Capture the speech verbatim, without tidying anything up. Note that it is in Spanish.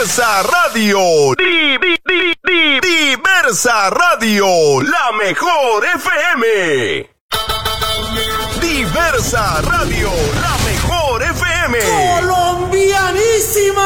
Diversa Radio. Di, di, di, di, Diversa Radio, la mejor F M. Diversa Radio, la mejor F M. Colombianísima.